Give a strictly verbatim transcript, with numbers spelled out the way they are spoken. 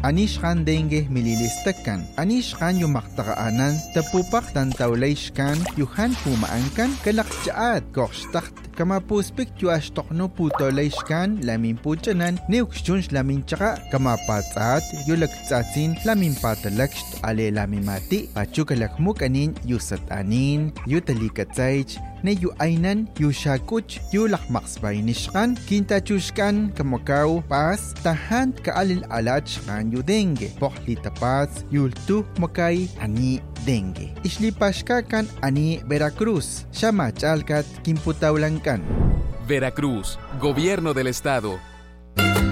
anishkan dengue mililistakan, anishkan yumaktaqaanan, tapupak tantawlayshkan, yuhan pumaankan, kalakchaat, kokshtakt, kamapuspik yuashtokno putolayshkan, lamin puchanan, neukshunsh lamin chaka, kamapatsaat, yulaktsatsin, lamin patalakst, ale lamin mati, pachukalakmukanin, yusatanin, yutalikatsaych, ne yu aynan yu shakuch yu lakmaksbay nishkan kintachushkan kamakaw pas tahan kaalil alach kan yu dengue pohli tapats yultu makay ani dengue islipashka kan ani Veracruz shama chalkat kimputawlankan. Veracruz, Gobierno del Estado.